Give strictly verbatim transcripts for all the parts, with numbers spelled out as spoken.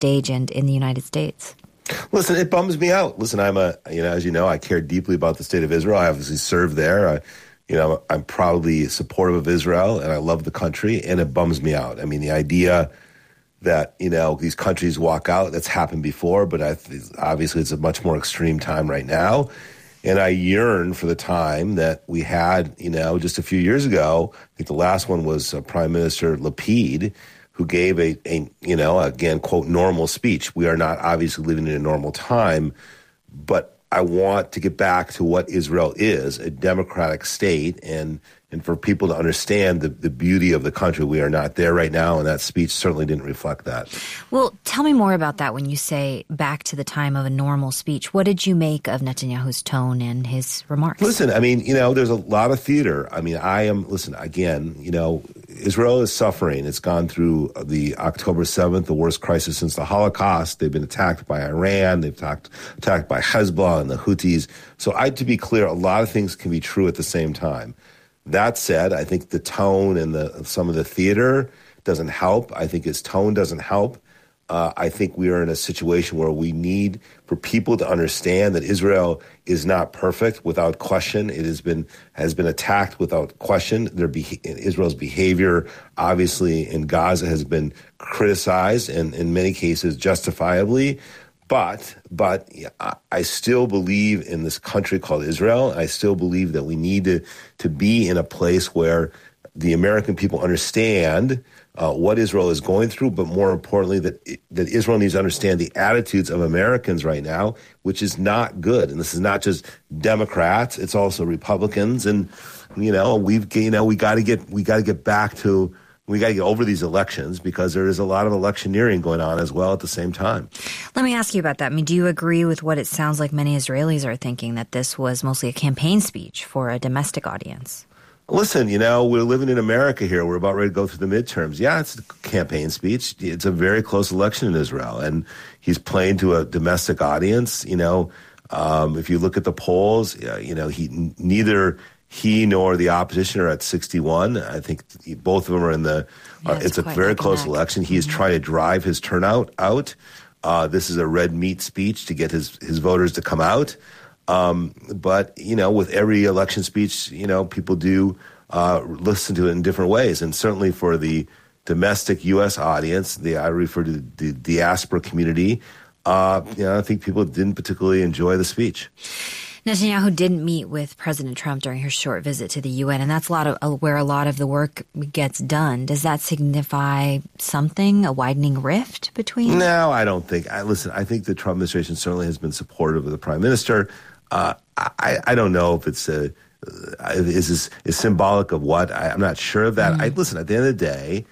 stage and in the United States? Listen, it bums me out. Listen, I'm a, you know, as you know, I care deeply about the state of Israel. I obviously served there. I, you know, I'm proudly supportive of Israel, and I love the country, and it bums me out. I mean, the idea that, you know, these countries walk out, that's happened before, but I, obviously it's a much more extreme time right now. And I yearn for the time that we had, you know, just a few years ago. I think the last one was uh, Prime Minister Lapid, who gave a, a, you know, again, quote, normal speech. We are not obviously living in a normal time, but I want to get back to what Israel is, a democratic state, and and for people to understand the, the beauty of the country. We are not there right now, and that speech certainly didn't reflect that. Well, tell me more about that when you say back to the time of a normal speech. What did you make of Netanyahu's tone and his remarks? Listen, I mean, you know, there's a lot of theater. I mean, I am, listen, again, you know, Israel is suffering. It's gone through the October seventh, the worst crisis since the Holocaust. They've been attacked by Iran. They've attacked, attacked by Hezbollah and the Houthis. So I, to be clear, a lot of things can be true at the same time. That said, I think the tone and the some of the theater doesn't help. I think his tone doesn't help. Uh, I think we are in a situation where we need for people to understand that Israel is not perfect without question. It has been has been attacked without question. Their be- Israel's behavior, obviously, in Gaza has been criticized, and in many cases justifiably. But but I still believe in this country called Israel. I still believe that we need to, to be in a place where the American people understand uh, what Israel is going through, but more importantly, that that Israel needs to understand the attitudes of Americans right now, which is not good. And this is not just Democrats; it's also Republicans. And you know, we've you know we got to get we got to get back to. We got to get over these elections because there is a lot of electioneering going on as well at the same time. Let me ask you about that. I mean, do you agree with what it sounds like many Israelis are thinking, that this was mostly a campaign speech for a domestic audience? Listen, you know, we're living in America here. We're about ready to go through the midterms. Yeah, it's a campaign speech. It's a very close election in Israel, and he's playing to a domestic audience. You know, um, if you look at the polls, uh, you know, he neither – he nor the opposition are at sixty-one. I think both of them are in the, yeah, uh, it's, it's a very close election. He mm-hmm. is trying to drive his turnout out. Uh, this is a red meat speech to get his, his voters to come out. Um, but, you know, with every election speech, you know, people do uh, listen to it in different ways. And certainly for the domestic U S audience, the I refer to the diaspora community, uh, you know, I think people didn't particularly enjoy the speech. Netanyahu didn't meet with President Trump during his short visit to the U N, and that's a lot of uh, where a lot of the work gets done. Does that signify something, a widening rift between? No, I don't think. I, listen, I think the Trump administration certainly has been supportive of the prime minister. Uh, I, I don't know if it's a, uh, is this is symbolic of what. I, I'm not sure of that. Mm. I listen. At the end of the day,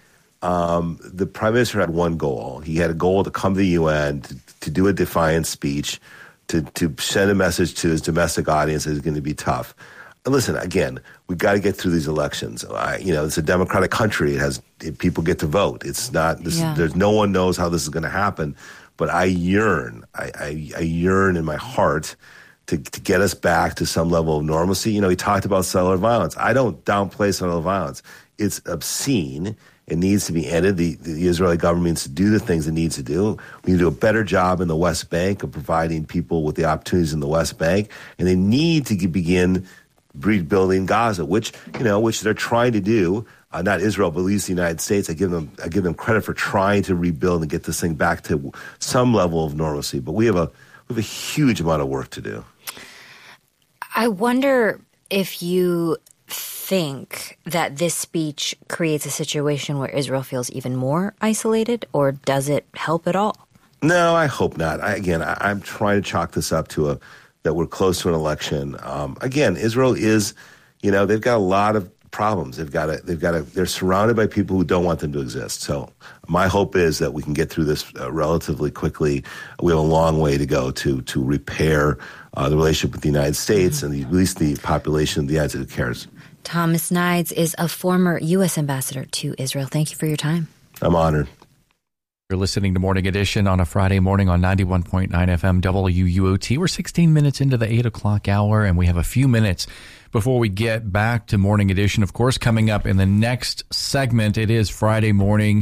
um, the prime minister had one goal. He had a goal to come to the U N to, to do a defiance speech. To, to send a message to his domestic audience that is going to be tough. And listen, again, we got to get through these elections. I, you know, it's a democratic country. It has it, people get to vote. It's not. This, yeah. There's no one knows how this is going to happen. But I yearn. I, I, I yearn in my heart to, to get us back to some level of normalcy. You know, he talked about cellular violence. I don't downplay cellular violence. It's obscene. It needs to be ended. The, the Israeli government needs to do the things it needs to do. We need to do a better job in the West Bank of providing people with the opportunities in the West Bank. And they need to begin rebuilding Gaza, which, you know, which they're trying to do. Uh, not Israel, but at least the United States. I give them, I give them credit for trying to rebuild and get this thing back to some level of normalcy. But we have a, we have a huge amount of work to do. I wonder if you think that this speech creates a situation where Israel feels even more isolated, or does it help at all? No, I hope not. I, again, I, I'm trying to chalk this up to a that we're close to an election. Um, again, Israel is, you know, they've got a lot of problems. They've got a, they've got a, they're surrounded by people who don't want them to exist. So my hope is that we can get through this uh, relatively quickly. We have a long way to go to to repair uh, the relationship with the United States mm-hmm. and the, at least the population of the United States who cares. Thomas Nides is a former U S ambassador to Israel. Thank you for your time. I'm honored. You're listening to Morning Edition on a Friday morning on ninety-one point nine F M W U O T. We're sixteen minutes into the eight o'clock hour, and we have a few minutes before we get back to Morning Edition. Of course, coming up in the next segment, it is Friday morning.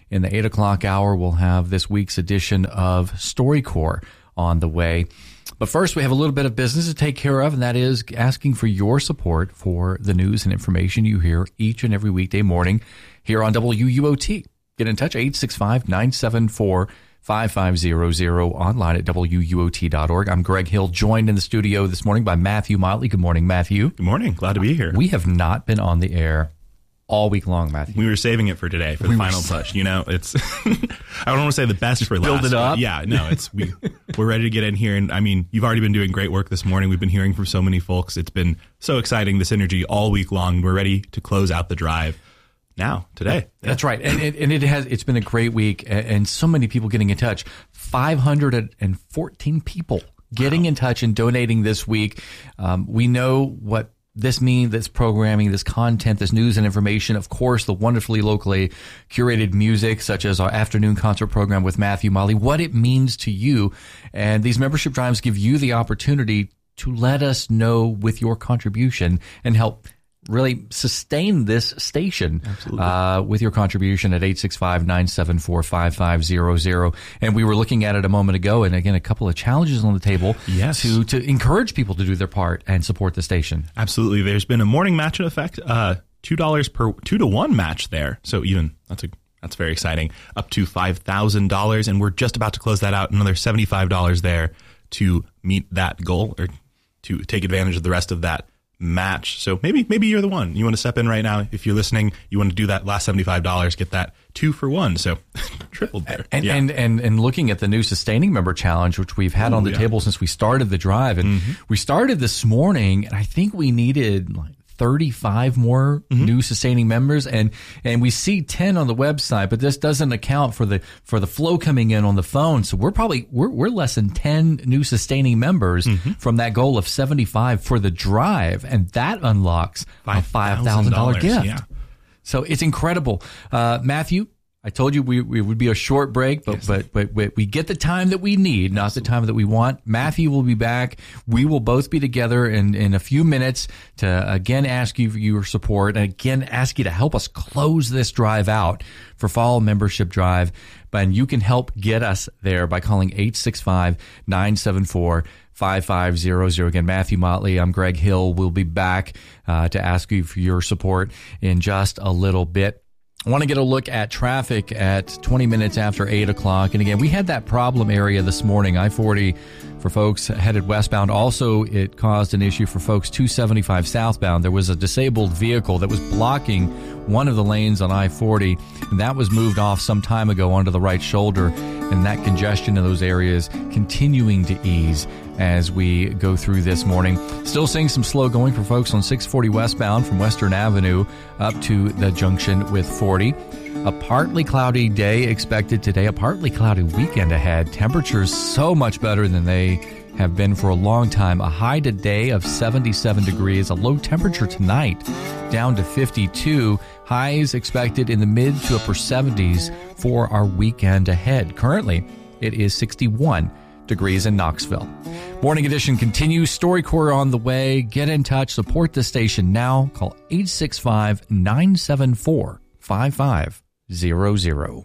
In the eight o'clock hour, we'll have this week's edition of StoryCorps on the way. But first, we have a little bit of business to take care of, and that is asking for your support for the news and information you hear each and every weekday morning here on W U O T. Get in touch, eight six five, nine seven four, five five zero zero, online at W U O T dot org. I'm Greg Hill, joined in the studio this morning by Matthew Motley. Good morning, Matthew. Good morning. Glad to be here. We have not been on the air all week long, Matthew. We were saving it for today, for the we final push. You know, it's, I don't want to say the best for build last. Build it up? Yeah, no, it's, we, we're ready to get in here. And I mean, you've already been doing great work this morning. We've been hearing from so many folks. It's been so exciting, this energy all week long. We're ready to close out the drive now, today. That's yeah. right. And it, and it has, it's been a great week, and so many people getting in touch. five hundred fourteen people getting wow. in touch and donating this week. Um, we know what this means, this programming, this content, this news and information, of course, the wonderfully locally curated music, such as our afternoon concert program with Matthew Motley, what it means to you. And these membership drives give you the opportunity to let us know with your contribution and help really sustain this station uh, with your contribution at eight six five, nine seven four, five five zero zero. And we were looking at it a moment ago, and again, a couple of challenges on the table yes. to, to encourage people to do their part and support the station. Absolutely. There's been a morning match in effect, uh, two dollars per two to one match there. So even that's a that's very exciting, up to five thousand dollars. And we're just about to close that out, another seventy-five dollars there to meet that goal or to take advantage of the rest of that match. So maybe maybe you're the one. You want to step in right now. If you're listening, you want to do that last seventy-five dollars, get that two for one. So tripled there. And, yeah. and and and looking at the new Sustaining Member Challenge, which we've had Ooh, on the yeah. table since we started the drive. And mm-hmm. we started this morning, and I think we needed like thirty-five more mm-hmm. new sustaining members, and and we see ten on the website, but this doesn't account for the for the flow coming in on the phone. So we're probably we're we're less than ten new sustaining members mm-hmm. from that goal of seventy-five for the drive, and that unlocks a five thousand dollars gift. Yeah. So it's incredible. Uh, Matthew, I told you we, we would be a short break, but, yes. but, but but we get the time that we need, not the time that we want. Matthew will be back. We will both be together in, in a few minutes to again ask you for your support and again ask you to help us close this drive out for Fall Membership Drive. But you can help get us there by calling eight six five, nine seven four, five five zero zero. Again, Matthew Motley, I'm Greg Hill. We'll be back uh, to ask you for your support in just a little bit. I want to get a look at traffic at twenty minutes after eight o'clock. And again, we had that problem area this morning, I forty for folks headed westbound. Also, it caused an issue for folks two seventy-five southbound. There was a disabled vehicle that was blocking one of the lanes on I forty, and that was moved off some time ago onto the right shoulder, and that congestion in those areas continuing to ease as we go through this morning. Still seeing some slow going for folks on six forty westbound from Western Avenue up to the junction with forty. A partly cloudy day expected today, a partly cloudy weekend ahead. Temperatures so much better than they have been for a long time. A high today of seventy-seven degrees, a low temperature tonight down to fifty-two. Highs expected in the mid to upper seventies for our weekend ahead. Currently, it is sixty-one degrees in Knoxville. Morning Edition continues. StoryCorps on the way. Get in touch. Support the station now. Call eight six five, nine seven four, five five zero zero.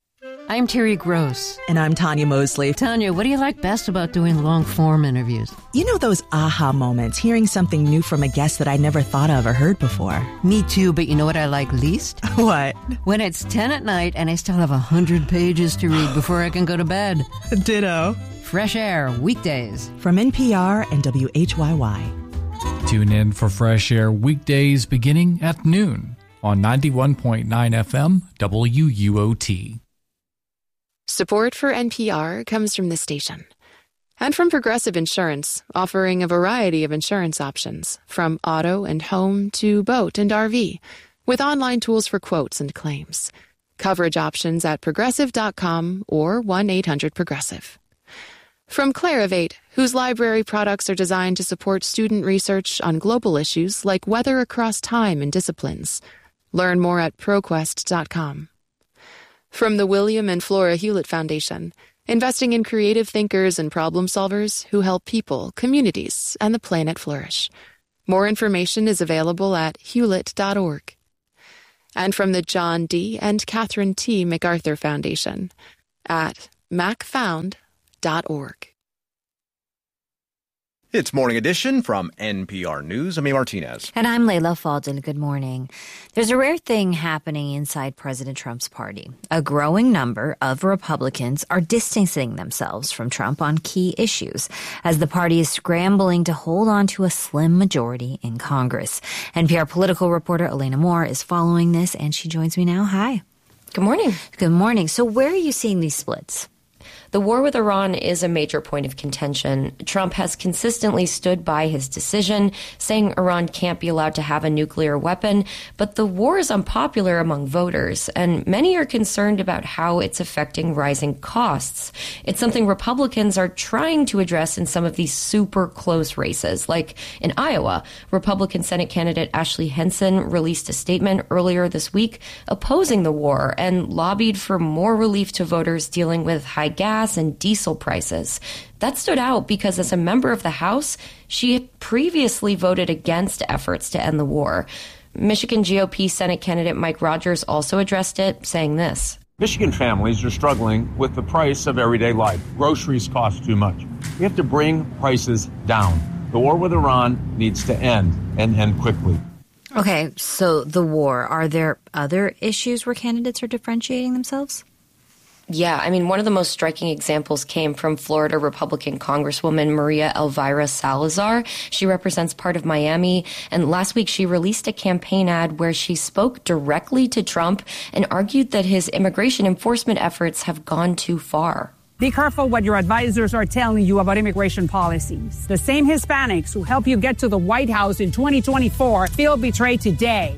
I'm Terry Gross. And I'm Tanya Mosley. Tanya, what do you like best about doing long-form interviews? You know those aha moments, hearing something new from a guest that I never thought of or heard before. Me too, but you know what I like least? What? When it's ten at night and I still have one hundred pages to read before I can go to bed. Ditto. Fresh Air, weekdays. From N P R and W H Y Y. Tune in for Fresh Air weekdays beginning at noon on ninety-one point nine F M W U O T. Support for N P R comes from this station and from Progressive Insurance, offering a variety of insurance options from auto and home to boat and R V, with online tools for quotes and claims. Coverage options at progressive dot com or one eight hundred progressive. From Clarivate, whose library products are designed to support student research on global issues like weather across time and disciplines. Learn more at proquest dot com. From the William and Flora Hewlett Foundation, investing in creative thinkers and problem solvers who help people, communities, and the planet flourish. More information is available at hewlett dot org. and from the John D. and Catherine T. MacArthur Foundation at mac found dot org. It's Morning Edition from N P R News. I'm A. Martinez. And I'm Layla Faldin. Good morning. There's a rare thing happening inside President Trump's party. A growing number of Republicans are distancing themselves from Trump on key issues as the party is scrambling to hold on to a slim majority in Congress. N P R political reporter Elena Moore is following this, and she joins me now. Hi. Good morning. Good morning. So where are you seeing these splits? The war with Iran is a major point of contention. Trump has consistently stood by his decision, saying Iran can't be allowed to have a nuclear weapon, but the war is unpopular among voters, and many are concerned about how it's affecting rising costs. It's something Republicans are trying to address in some of these super close races, like in Iowa. Republican Senate candidate Ashley Henson released a statement earlier this week opposing the war and lobbied for more relief to voters dealing with high gas and diesel prices. That stood out because as a member of the House, she had previously voted against efforts to end the war. Michigan G O P Senate candidate Mike Rogers also addressed it, saying this. Michigan families are struggling with the price of everyday life. Groceries cost too much. We have to bring prices down. The war with Iran needs to end, and end quickly. Okay, so the war. Are there other issues where candidates are differentiating themselves? Yeah, I mean, one of the most striking examples came from Florida Republican Congresswoman Maria Elvira Salazar. She represents part of Miami, and last week she released a campaign ad where she spoke directly to Trump and argued that his immigration enforcement efforts have gone too far. Be careful what your advisors are telling you about immigration policies. The same Hispanics who helped you get to the White House in twenty twenty-four feel betrayed today.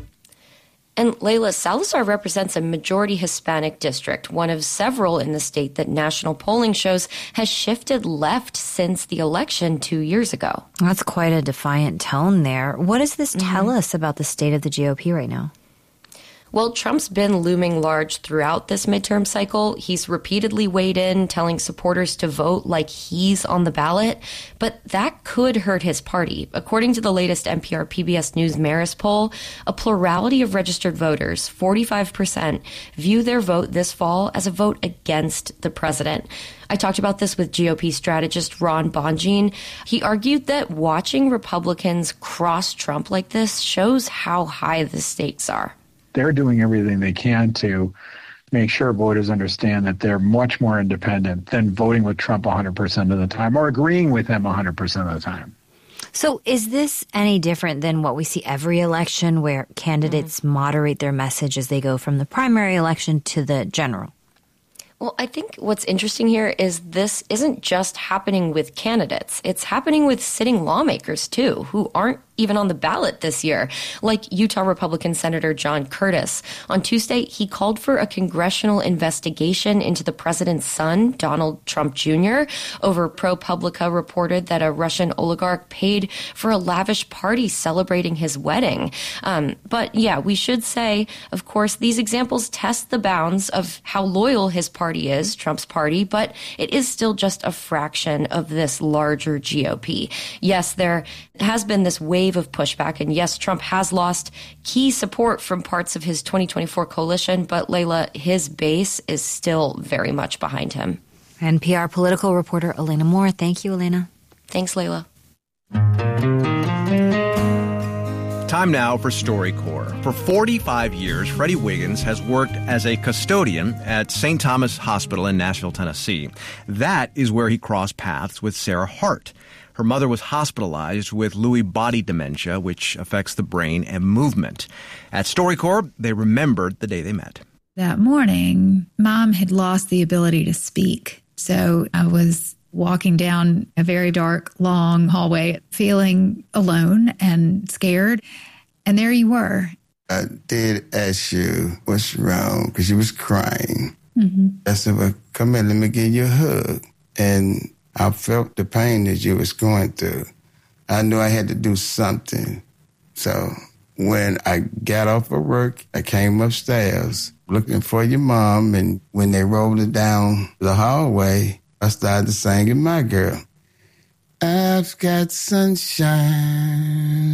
And Layla, Salazar represents a majority Hispanic district, one of several in the state that national polling shows has shifted left since the election two years ago. That's quite a defiant tone there. What does this tell mm-hmm. us about the state of the G O P right now? Well, Trump's been looming large throughout this midterm cycle. He's repeatedly weighed in, telling supporters to vote like he's on the ballot. But that could hurt his party. According to the latest N P R P B S News Marist poll, a plurality of registered voters, forty-five percent, view their vote this fall as a vote against the president. I talked about this with G O P strategist Ron Bonjean. He argued that watching Republicans cross Trump like this shows how high the stakes are. They're doing everything they can to make sure voters understand that they're much more independent than voting with Trump one hundred percent of the time or agreeing with him one hundred percent of the time. So is this any different than what we see every election where candidates mm-hmm. moderate their message as they go from the primary election to the general? Well, I think what's interesting here is this isn't just happening with candidates. It's happening with sitting lawmakers, too, who aren't even on the ballot this year, like Utah Republican Senator John Curtis. On Tuesday, he called for a congressional investigation into the president's son, Donald Trump Junior, over ProPublica reported that a Russian oligarch paid for a lavish party celebrating his wedding. Um, but yeah, we should say, of course, these examples test the bounds of how loyal his party is, Trump's party, but it is still just a fraction of this larger G O P. Yes, there has been this wave of pushback. And yes, Trump has lost key support from parts of his twenty twenty-four coalition, but Layla, his base is still very much behind him. N P R political reporter Elena Moore. Thank you, Elena. Thanks, Layla. Time now for StoryCorps. For forty-five years, Freddie Wiggins has worked as a custodian at Saint Thomas Hospital in Nashville, Tennessee. That is where he crossed paths with Sarah Hart. Her mother was hospitalized with Lewy body dementia, which affects the brain and movement. At StoryCorps, they remembered the day they met. That morning, Mom had lost the ability to speak. So I was walking down a very dark, long hallway, feeling alone and scared. And there you were. I did ask you what's wrong because you was crying. Mm-hmm. I said, well, come here, let me give you a hug. And I felt the pain that you was going through. I knew I had to do something. So when I got off of work, I came upstairs looking for your mom. And when they rolled it down the hallway, I started singing My Girl. I've got sunshine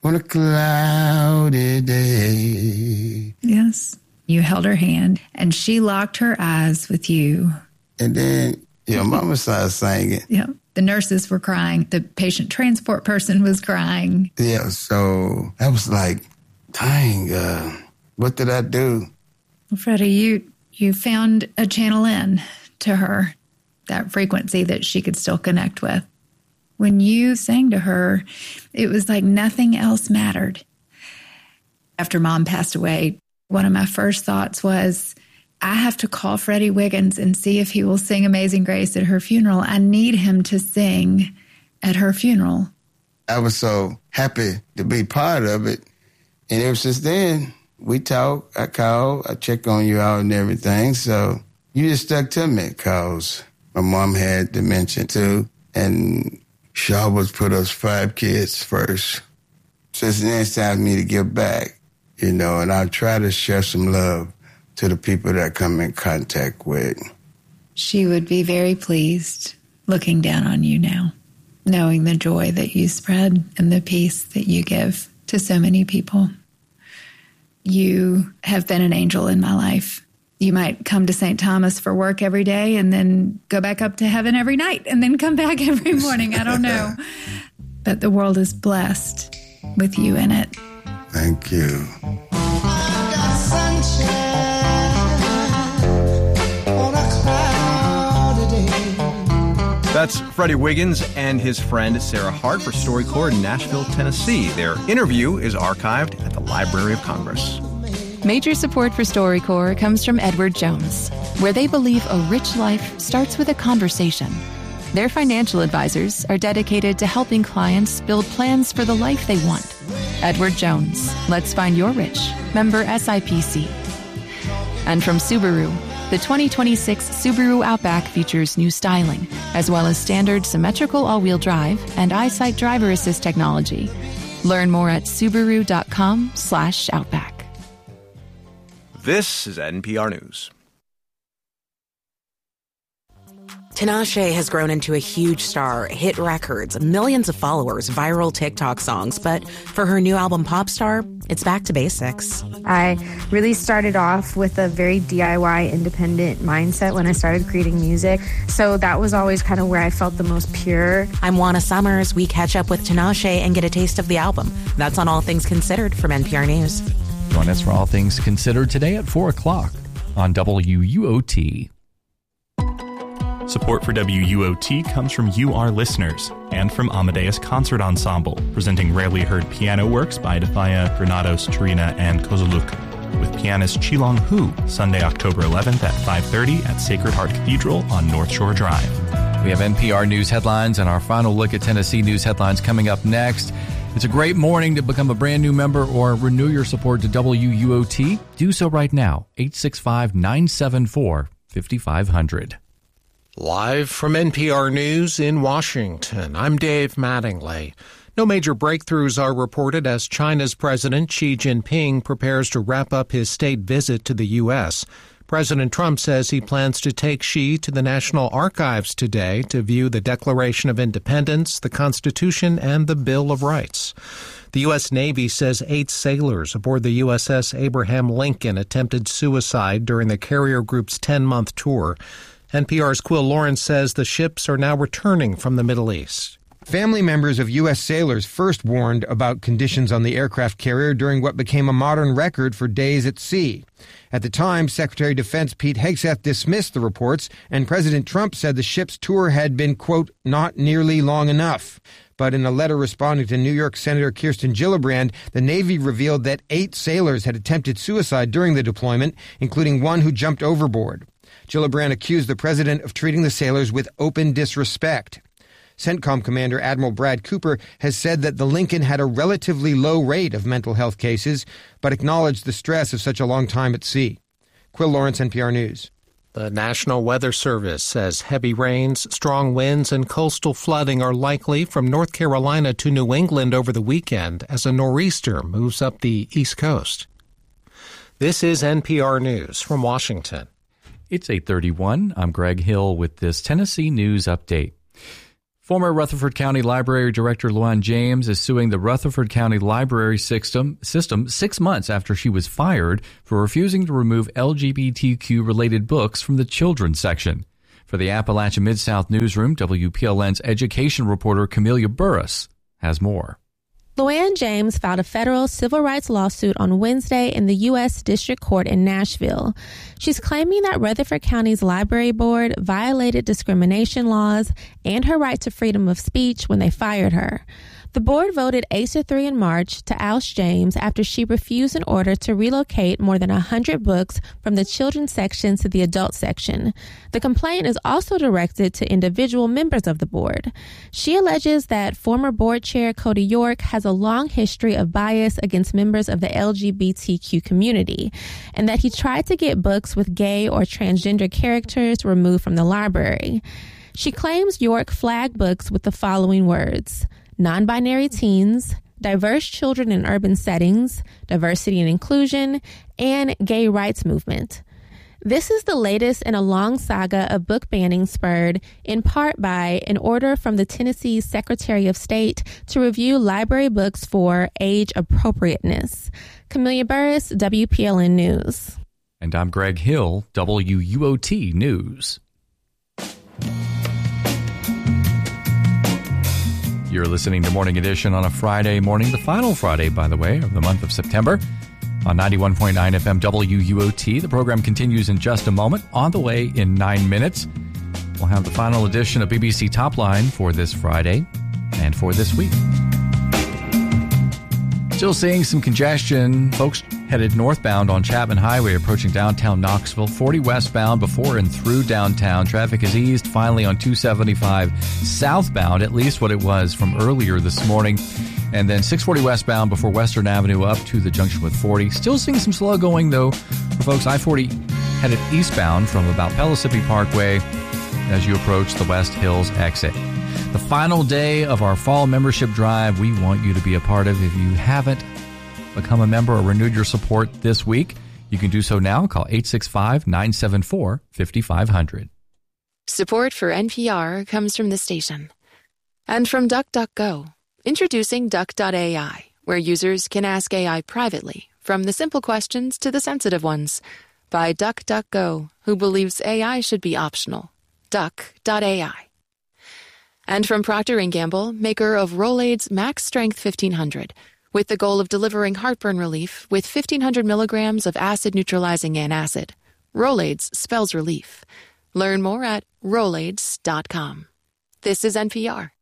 on a cloudy day. Yes. You held her hand, and she locked her eyes with you. And then your mama started singing. Yeah. The nurses were crying. The patient transport person was crying. Yeah, so I was like, dang, uh, what did I do? Well, Freddie, you, you found a channel in to her, that frequency that she could still connect with. When you sang to her, it was like nothing else mattered. After Mom passed away, one of my first thoughts was, I have to call Freddie Wiggins and see if he will sing Amazing Grace at her funeral. I need him to sing at her funeral. I was so happy to be part of it. And ever since then, we talk, I call, I check on you out and everything. So you just stuck to me because my mom had dementia too. And she always put us five kids first. Since then, it's time for me to give back, you know, and I try to share some love to the people that I come in contact with. She would be very pleased looking down on you now, knowing the joy that you spread and the peace that you give to so many people. You have been an angel in my life. You might come to Saint Thomas for work every day and then go back up to heaven every night and then come back every morning. I don't know. But the world is blessed with you in it. Thank you. That's Freddie Wiggins and his friend Sarah Hart for StoryCorps in Nashville, Tennessee. Their interview is archived at the Library of Congress. Major support for StoryCorps comes from Edward Jones, where they believe a rich life starts with a conversation. Their financial advisors are dedicated to helping clients build plans for the life they want. Edward Jones, let's find your rich. Member S I P C. And from Subaru, the twenty twenty-six Subaru Outback features new styling, as well as standard symmetrical all-wheel drive and EyeSight driver assist technology. Learn more at Subaru.com slash Outback. This is N P R News. Tinashe has grown into a huge star, hit records, millions of followers, viral TikTok songs. But for her new album, Popstar, it's back to basics. I really started off with a very D I Y independent mindset when I started creating music. So that was always kind of where I felt the most pure. I'm Juana Summers. We catch up with Tinashe and get a taste of the album. That's on All Things Considered from N P R News. Join us for All Things Considered today at four o'clock on W U O T. Support for W U O T comes from you, our listeners, and from Amadeus Concert Ensemble, presenting rarely heard piano works by Defaya, Granados, Turina, and Kozuluk, with pianist Qilong Hu, Sunday, October eleventh at five thirty at Sacred Heart Cathedral on North Shore Drive. We have N P R News headlines and our final look at Tennessee news headlines coming up next. It's a great morning to become a brand new member or renew your support to W U O T. Do so right now, eight six five, nine seven four, five five zero zero. Live from N P R News in Washington, I'm Dave Mattingly. No major breakthroughs are reported as China's President Xi Jinping prepares to wrap up his state visit to the U S. President Trump says he plans to take Xi to the National Archives today to view the Declaration of Independence, the Constitution, and the Bill of Rights. The U S. Navy says eight sailors aboard the U S S Abraham Lincoln attempted suicide during the carrier group's ten-month tour. N P R's Quill Lawrence says the ships are now returning from the Middle East. Family members of U S sailors first warned about conditions on the aircraft carrier during what became a modern record for days at sea. At the time, Secretary of Defense Pete Hegseth dismissed the reports, and President Trump said the ship's tour had been, quote, not nearly long enough. But in a letter responding to New York Senator Kirsten Gillibrand, the Navy revealed that eight sailors had attempted suicide during the deployment, including one who jumped overboard. Gillibrand accused the president of treating the sailors with open disrespect. CENTCOM Commander Admiral Brad Cooper has said that the Lincoln had a relatively low rate of mental health cases, but acknowledged the stress of such a long time at sea. Quill Lawrence, N P R News. The National Weather Service says heavy rains, strong winds, and coastal flooding are likely from North Carolina to New England over the weekend as a nor'easter moves up the East Coast. This is N P R News from Washington. It's eight thirty-one. I'm Greg Hill with this Tennessee News Update. Former Rutherford County Library Director Luann James is suing the Rutherford County Library system, system six months after she was fired for refusing to remove L G B T Q-related books from the children's section. For the Appalachian Mid-South Newsroom, W P L N's education reporter Camelia Burris has more. Luann James filed a federal civil rights lawsuit on Wednesday in the U S District Court in Nashville. She's claiming that Rutherford County's library board violated discrimination laws and her right to freedom of speech when they fired her. The board voted eight to three in March to oust James after she refused an order to relocate more than one hundred books from the children's section to the adult section. The complaint is also directed to individual members of the board. She alleges that former board chair Cody York has a long history of bias against members of the L G B T Q community, and that he tried to get books with gay or transgender characters removed from the library. She claims York flagged books with the following words: non-binary teens, diverse children in urban settings, diversity and inclusion, and gay rights movement. This is the latest in a long saga of book banning spurred in part by an order from the Tennessee Secretary of State to review library books for age appropriateness. Camelia Burris, W P L N News. And I'm Greg Hill, W U O T News. You're listening to Morning Edition on a Friday morning, the final Friday, by the way, of the month of September, on ninety-one point nine F M W U O T. The program continues in just a moment. On the way in nine minutes, we'll have the final edition of B B C Top Line for this Friday and for this week. Still seeing some congestion. Folks headed northbound on Chapman Highway approaching downtown Knoxville. forty westbound before and through downtown. Traffic has eased finally on two seventy-five southbound, at least what it was from earlier this morning. And then six forty westbound before Western Avenue up to the junction with forty. Still seeing some slow going, though, for folks I forty headed eastbound from about Pellissippi Parkway as you approach the West Hills exit. The final day of our fall membership drive we want you to be a part of. If you haven't become a member or renewed your support this week, you can do so now. Call eight six five, nine seven four, five five zero zero. Support for N P R comes from the station. And from DuckDuckGo. Introducing Duck dot A I, where users can ask A I privately, from the simple questions to the sensitive ones. By DuckDuckGo, who believes A I should be optional. Duck dot A I. And from Procter and Gamble, maker of Rolaids Max Strength fifteen hundred, with the goal of delivering heartburn relief with fifteen hundred milligrams of acid-neutralizing antacid. Rolaids spells relief. Learn more at Rolaids dot com. This is N P R.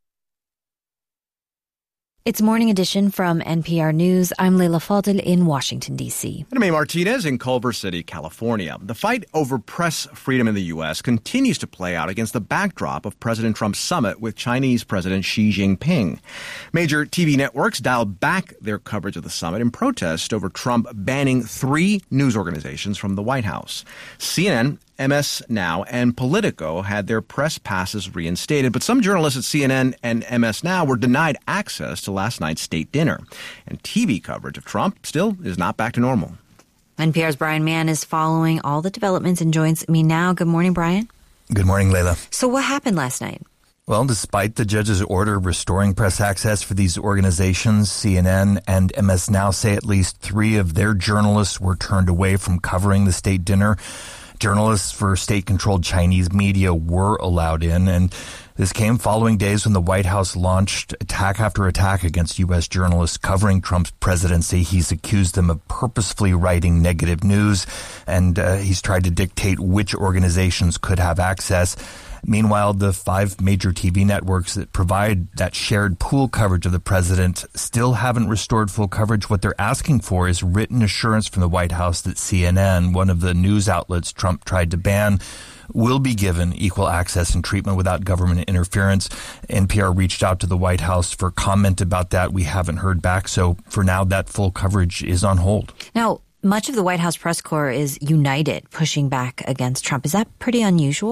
It's Morning Edition from N P R News. I'm Leila Fadel in Washington, D C. And I'm Amy Martinez in Culver City, California. The fight over press freedom in the U S continues to play out against the backdrop of President Trump's summit with Chinese President Xi Jinping. Major T V networks dialed back their coverage of the summit in protest over Trump banning three news organizations from the White House. C N N, M S Now, and Politico had their press passes reinstated, but some journalists at C N N and M S Now were denied access to last night's state dinner. And T V coverage of Trump still is not back to normal. N P R's Brian Mann is following all the developments and joins me now. Good morning, Brian. Good morning, Leila. So what happened last night? Well, despite the judge's order restoring press access for these organizations, C N N and M S Now say at least three of their journalists were turned away from covering the state dinner. Journalists for state-controlled Chinese media were allowed in, and this came following days when the White House launched attack after attack against U S journalists covering Trump's presidency. He's accused them of purposefully writing negative news, and uh, he's tried to dictate which organizations could have access. Meanwhile, the five major T V networks that provide that shared pool coverage of the president still haven't restored full coverage. What they're asking for is written assurance from the White House that C N N, one of the news outlets Trump tried to ban, will be given equal access and treatment without government interference. N P R reached out to the White House for comment about that. We haven't heard back. So for now, that full coverage is on hold. Now, much of the White House press corps is united, pushing back against Trump. Is that pretty unusual?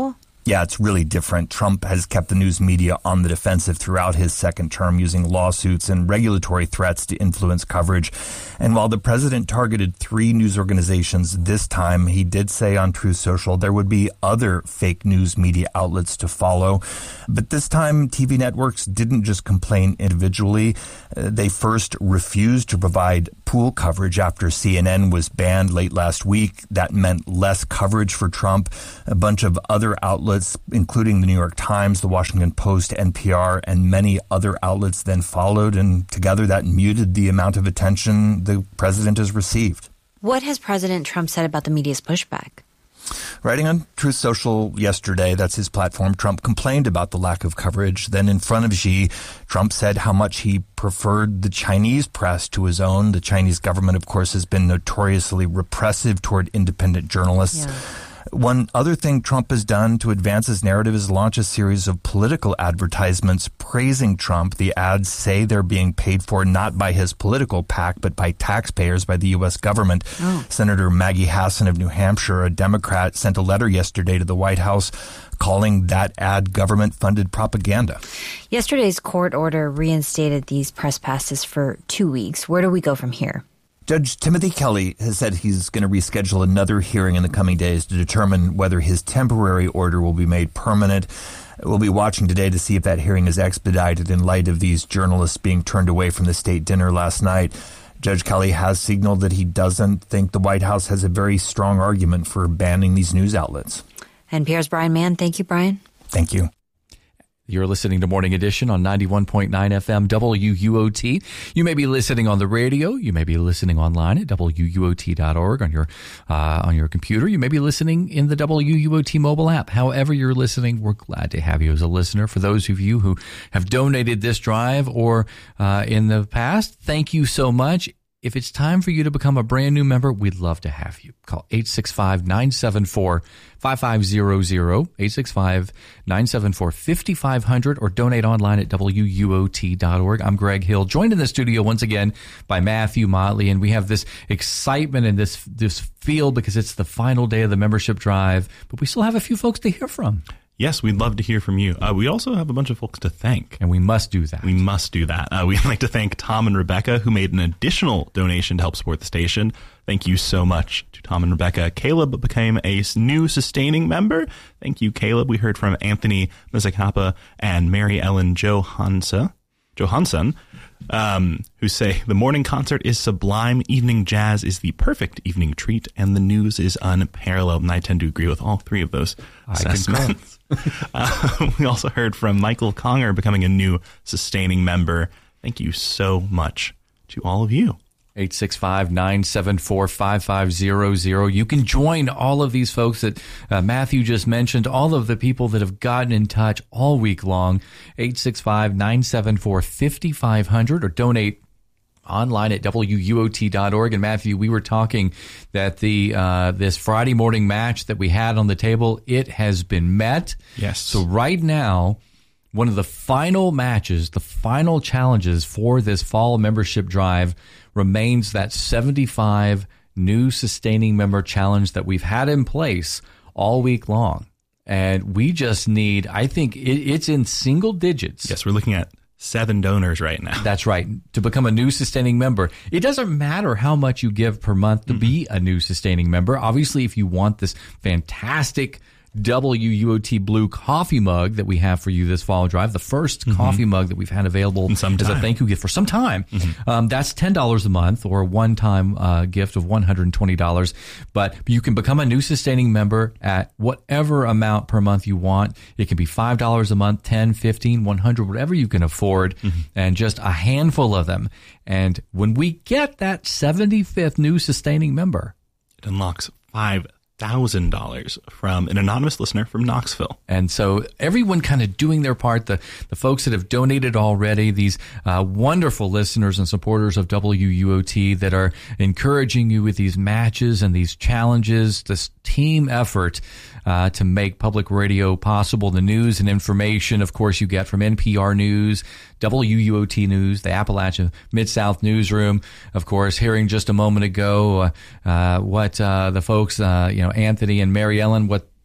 Yeah, it's really different. Trump has kept the news media on the defensive throughout his second term, using lawsuits and regulatory threats to influence coverage. And while the president targeted three news organizations this time, he did say on Truth Social there would be other fake news media outlets to follow. But this time, T V networks didn't just complain individually. Uh, they first refused to provide pool coverage after C N N was banned late last week. That meant less coverage for Trump. A bunch of other outlets, including the New York Times, the Washington Post, N P R, and many other outlets then followed, and together that muted the amount of attention the president has received. What has President Trump said about the media's pushback? Writing on Truth Social yesterday, that's his platform, Trump complained about the lack of coverage. Then in front of Xi, Trump said how much he preferred the Chinese press to his own. The Chinese government, of course, has been notoriously repressive toward independent journalists. Yeah. One other thing Trump has done to advance his narrative is launch a series of political advertisements praising Trump. The ads say they're being paid for not by his political PAC, but by taxpayers, by the U S government. Oh. Senator Maggie Hassan of New Hampshire, a Democrat, sent a letter yesterday to the White House calling that ad government-funded propaganda. Yesterday's court order reinstated these press passes for two weeks. Where do we go from here? Judge Timothy Kelly has said he's going to reschedule another hearing in the coming days to determine whether his temporary order will be made permanent. We'll be watching today to see if that hearing is expedited in light of these journalists being turned away from the state dinner last night. Judge Kelly has signaled that he doesn't think the White House has a very strong argument for banning these news outlets. N P R's Brian Mann. Thank you, Brian. Thank you. You're listening to Morning Edition on ninety-one point nine F M W U O T. You may be listening on the radio. You may be listening online at W U O T dot org on your uh, on your computer. You may be listening in the W U O T mobile app. However you're listening, we're glad to have you as a listener. For those of you who have donated this drive or uh, in the past, thank you so much. If it's time for you to become a brand new member, we'd love to have you. Call eight six five, nine seven four, five five zero zero, eight six five, nine seven four, five five zero zero, or donate online at W U O T dot org. I'm Greg Hill, joined in the studio once again by Matthew Motley, and we have this excitement and this this feel because it's the final day of the membership drive, but we still have a few folks to hear from. Yes, we'd love to hear from you. Uh, we also have a bunch of folks to thank. And we must do that. We must do that. Uh, we'd like to thank Tom and Rebecca, who made an additional donation to help support the station. Thank you so much to Tom and Rebecca. Caleb became a new sustaining member. Thank you, Caleb. We heard from Anthony Mizakapa and Mary Ellen Johansa, Johansson, um, who say, the morning concert is sublime, evening jazz is the perfect evening treat, and the news is unparalleled. And I tend to agree with all three of those assessments. uh, we also heard from Michael Conger becoming a new sustaining member. Thank you so much to all of you. eight six five, nine seven four, five five zero zero. You can join all of these folks that uh, Matthew just mentioned, all of the people that have gotten in touch all week long. eight six five, nine seven four, five five zero zero, or donate online at W U O T dot org. And Matthew, we were talking that the uh, this Friday morning match that we had on the table, it has been met. Yes. So right now, one of the final matches, the final challenges for this fall membership drive remains that seventy-five new sustaining member challenge that we've had in place all week long. And we just need, I think it, it's in single digits. Yes, we're looking at seven donors right now. That's right. To become a new sustaining member. It doesn't matter how much you give per month to mm-hmm. be a new sustaining member. Obviously, if you want this fantastic W U O T Blue coffee mug that we have for you this fall drive, the first mm-hmm. coffee mug that we've had available as a thank you gift for some time. Mm-hmm. Um, that's ten dollars a month, or a one-time uh, gift of one hundred twenty dollars. But you can become a new sustaining member at whatever amount per month you want. It can be five dollars a month, ten, fifteen, one hundred, whatever you can afford, mm-hmm. and just a handful of them. And when we get that seventy-fifth new sustaining member, it unlocks five thousand dollars from an anonymous listener from Knoxville. And so everyone kind of doing their part, the, the folks that have donated already, these uh, wonderful listeners and supporters of W U O T that are encouraging you with these matches and these challenges, this team effort uh, to make public radio possible. The news and information, of course, you get from N P R News, W U O T News, the Appalachia Mid-South Newsroom. Of course, hearing just a moment ago uh, uh, what uh, the folks, uh, you know, Anthony and Mary Ellen, what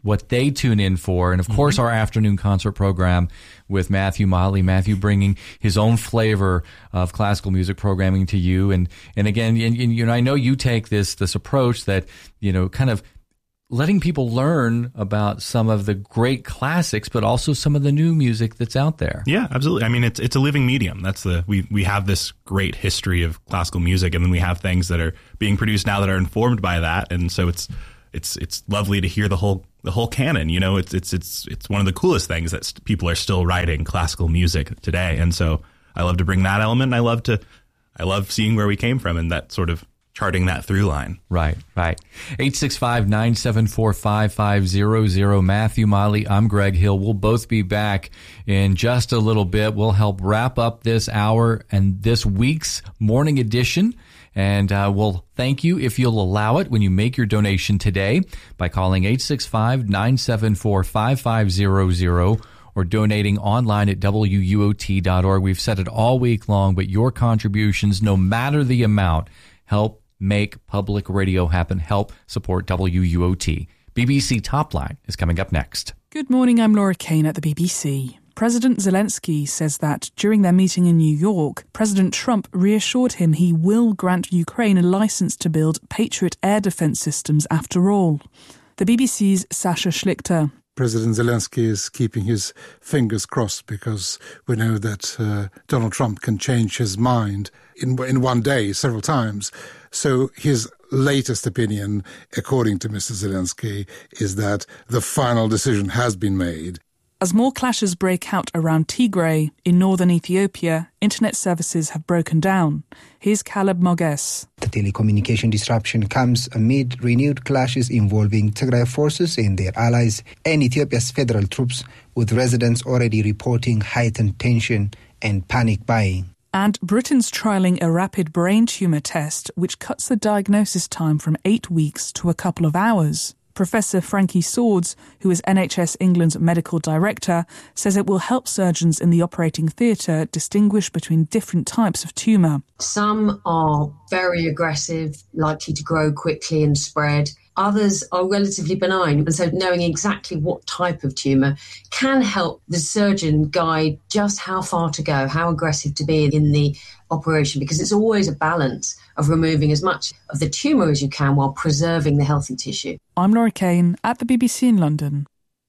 what they tune in for. And of mm-hmm. course, our afternoon concert program with Matthew Motley, Matthew bringing his own flavor of classical music programming to you. And, and again, and, and, you know, I know you take this, this approach that, you know, kind of letting people learn about some of the great classics, but also some of the new music that's out there. Yeah, absolutely. I mean, it's it's a living medium. That's the we we have this great history of classical music, and then we have things that are being produced now that are informed by that. And so it's it's it's lovely to hear the whole the whole canon. You know, it's it's it's it's one of the coolest things that st- people are still writing classical music today. And so I love to bring that element. And I love to I love seeing where we came from and that sort of charting that through line. Right, right. eight six five, nine seven four, five five zero zero. Matthew Motley, I'm Greg Hill. We'll both be back in just a little bit. We'll help wrap up this hour and this week's morning edition. And uh, we'll thank you if you'll allow it when you make your donation today by calling eight six five, nine seven four, five five zero zero or donating online at W U O T dot org. We've said it all week long, but your contributions, no matter the amount, help make public radio happen. Help support W U O T. B B C Top Line is coming up next. Good morning, I'm Laura Kane at the B B C. President Zelensky says that during their meeting in New York, President Trump reassured him he will grant Ukraine a license to build Patriot air defense systems after all. The B B C's Sasha Schlichter. President Zelensky is keeping his fingers crossed because we know that uh, Donald Trump can change his mind in in one day several times. So his latest opinion, according to Mister Zelensky, is that the final decision has been made. As more clashes break out around Tigray in northern Ethiopia, internet services have broken down. Here's Caleb Moges. The telecommunication disruption comes amid renewed clashes involving Tigray forces and their allies and Ethiopia's federal troops, with residents already reporting heightened tension and panic buying. And Britain's trialling a rapid brain tumour test which cuts the diagnosis time from eight weeks to a couple of hours. Professor Frankie Swords, who is N H S England's medical director, says it will help surgeons in the operating theatre distinguish between different types of tumour. Some are very aggressive, likely to grow quickly and spread. Others are relatively benign. And so knowing exactly what type of tumour can help the surgeon guide just how far to go, how aggressive to be in the operation, because it's always a balance of removing as much of the tumour as you can while preserving the healthy tissue. I'm Laura Kane at the B B C in London.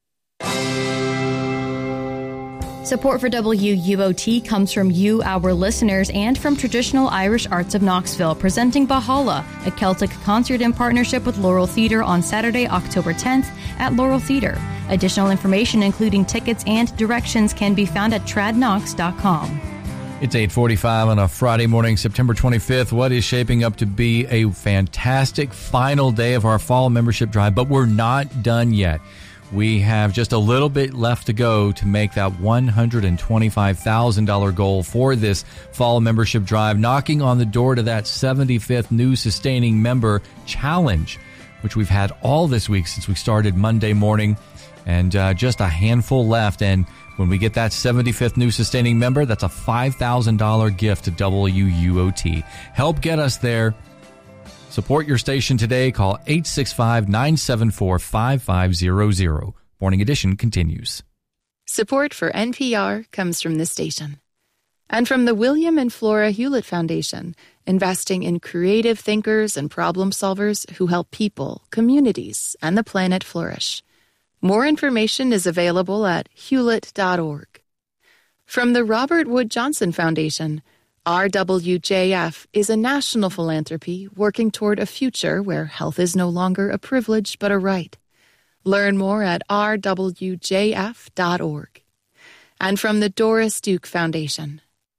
Support for W U O T comes from you, our listeners, and from Traditional Irish Arts of Knoxville, presenting Bahala, a Celtic concert in partnership with Laurel Theatre on Saturday, October tenth at Laurel Theatre. Additional information, including tickets and directions, can be found at trad knox dot com. It's eight forty-five on a Friday morning, September twenty-fifth. What is shaping up to be a fantastic final day of our fall membership drive, but we're not done yet. We have just a little bit left to go to make that one hundred twenty-five thousand dollars goal for this fall membership drive, knocking on the door to that seventy-fifth new sustaining member challenge, which we've had all this week since we started Monday morning, and uh, just a handful left. And when we get that seventy-fifth new sustaining member, that's a five thousand dollars gift to W U O T. Help get us there. Support your station today. Call eight six five, nine seven four, five five zero zero. Morning Edition continues. Support for N P R comes from this station. And from the William and Flora Hewlett Foundation, investing in creative thinkers and problem solvers who help people, communities, and the planet flourish. More information is available at hewlett dot org. From the Robert Wood Johnson Foundation, R W J F is a national philanthropy working toward a future where health is no longer a privilege but a right. Learn more at r w j f dot org. And from the Doris Duke Foundation.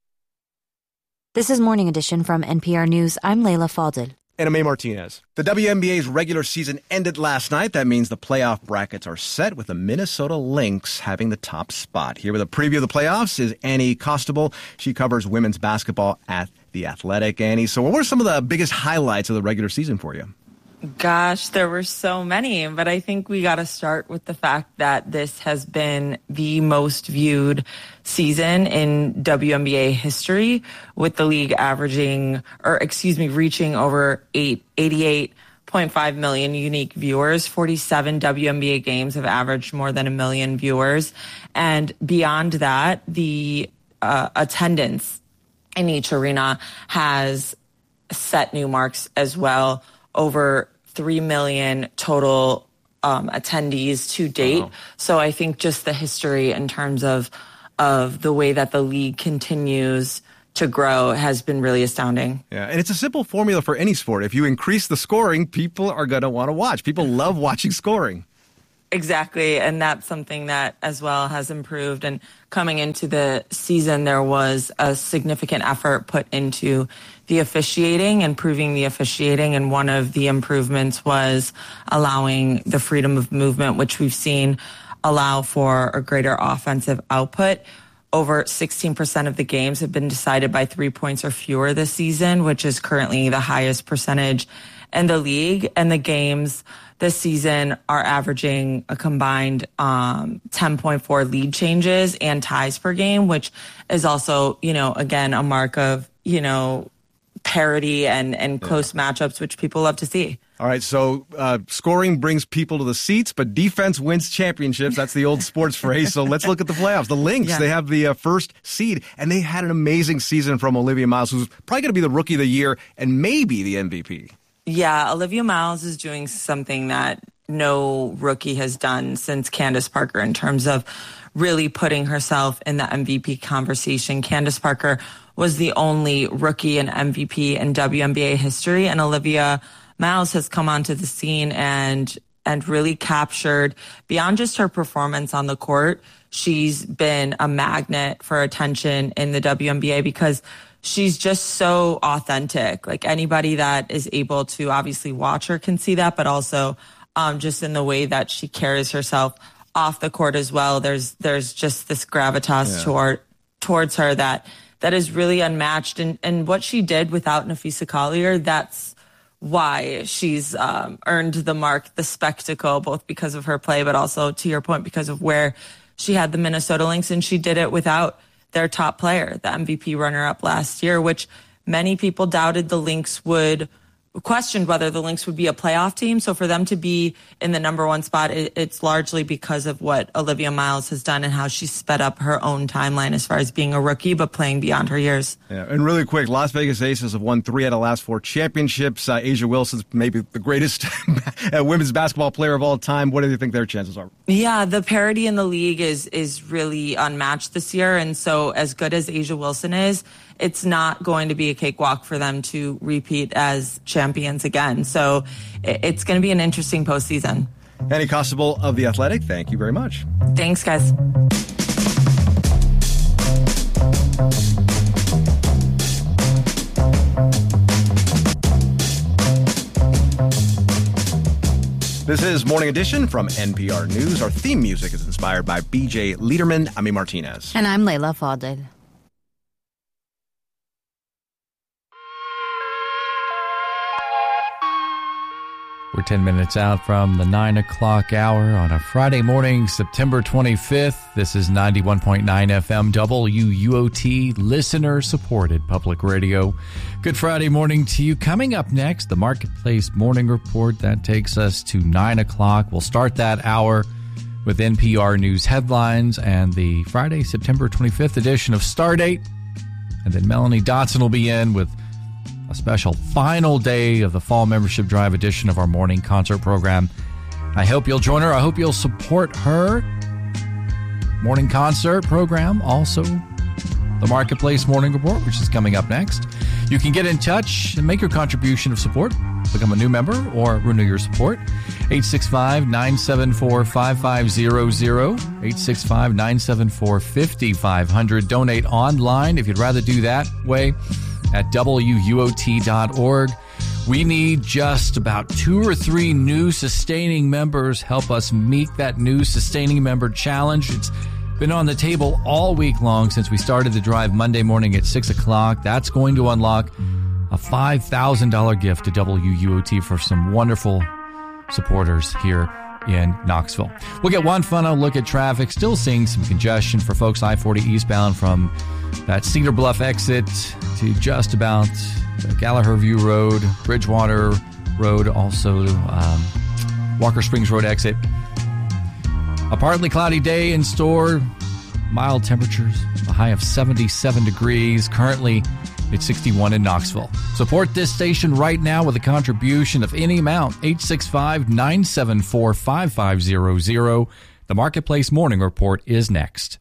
This is Morning Edition from N P R News. I'm Layla Fadel. And I'm A. Martinez. The W N B A's regular season ended last night. That means the playoff brackets are set, with the Minnesota Lynx having the top spot. Here with a preview of the playoffs is Annie Costable. She covers women's basketball at The Athletic. Annie, so what were some of the biggest highlights of the regular season for you? Gosh, there were so many, but I think we got to start with the fact that this has been the most viewed season in W N B A history, with the league averaging, or excuse me, reaching over eight, eighty-eight point point five million unique viewers. forty-seven W N B A games have averaged more than a million viewers. And beyond that, the uh, attendance in each arena has set new marks as well. Over three million total um, attendees to date. Wow. So I think just the history in terms of of the way that the league continues to grow has been really astounding. Yeah, and it's a simple formula for any sport. If you increase the scoring, people are going to want to watch. People love watching scoring. Exactly, and that's something that as well has improved. And coming into the season, there was a significant effort put into the officiating, improving the officiating, and one of the improvements was allowing the freedom of movement, which we've seen allow for a greater offensive output. Over sixteen percent of the games have been decided by three points or fewer this season, which is currently the highest percentage in the league. And the games this season are averaging a combined um, ten point four lead changes and ties per game, which is also, you know, again, a mark of, you know, parity and, and close yeah. matchups, which people love to see. All right, so uh, scoring brings people to the seats, but defense wins championships. That's the old sports phrase. So let's look at the playoffs. The Lynx, yeah. they have the uh, first seed, and they had an amazing season from Olivia Miles, who's probably going to be the Rookie of the Year and maybe the M V P. Yeah, Olivia Miles is doing something that no rookie has done since Candace Parker in terms of really putting herself in the M V P conversation. Candace Parker was the only rookie and M V P in W N B A history, and Olivia Miles has come onto the scene and and really captured, beyond just her performance on the court, she's been a magnet for attention in the W N B A because she's just so authentic. Like anybody that is able to obviously watch her can see that, but also um, just in the way that she carries herself off the court as well. There's there's just this gravitas yeah. toward towards her that that is really unmatched. And and what she did without Nafisa Collier, that's why she's um, earned the mark, the spectacle, both because of her play, but also, to your point, because of where she had the Minnesota Lynx, and she did it without their top player, the M V P runner-up last year, which many people doubted the Lynx would, questioned whether the Lynx would be a playoff team. So for them to be in the number one spot, it, it's largely because of what Olivia Miles has done and how she sped up her own timeline as far as being a rookie, but playing beyond her years. Yeah, and really quick, Las Vegas Aces have won three out of the last four championships. Uh, A'ja Wilson's maybe the greatest women's basketball player of all time. What do you think their chances are? Yeah, the parity in the league is is really unmatched this year. And so as good as A'ja Wilson is, it's not going to be a cakewalk for them to repeat as champions again. So it's going to be an interesting postseason. Annie Costabile of The Athletic, thank you very much. Thanks, guys. This is Morning Edition from N P R News. Our theme music is inspired by B J Liederman. I'm Martinez. And I'm Layla Fadel. We're ten minutes out from the nine o'clock hour on a Friday morning, September twenty-fifth. This is ninety-one point nine F M W U O T, listener-supported public radio. Good Friday morning to you. Coming up next, the Marketplace Morning Report. That takes us to nine o'clock. We'll start that hour with N P R News headlines and the Friday, September twenty-fifth edition of Stardate. And then Melanie Dotson will be in with a special final day of the fall membership drive edition of our morning concert program. I hope you'll join her. I hope you'll support her morning concert program. Also, the Marketplace Morning Report, which is coming up next. You can get in touch and make your contribution of support. Become a new member or renew your support. eight six five, nine seven four, five five zero zero. eight six five, nine seven four, five five zero zero. Donate online if you'd rather do that way at W U O T dot org. We need just about two or three new sustaining members. Help us meet that new sustaining member challenge. It's been on the table all week long since we started the drive Monday morning at six o'clock. That's going to unlock a five thousand dollars gift to W U O T for some wonderful supporters here in Knoxville. We'll get one final look at traffic. Still seeing some congestion for folks I forty eastbound from that Cedar Bluff exit to just about Gallagher View Road, Bridgewater, Road, also um, Walker Springs Road exit. A partly cloudy day in store. Mild temperatures, a high of seventy-seven degrees. Currently, it's sixty-one in Knoxville. Support this station right now with a contribution of any amount. eight six five, nine seven four, five five zero zero. The Marketplace Morning Report is next.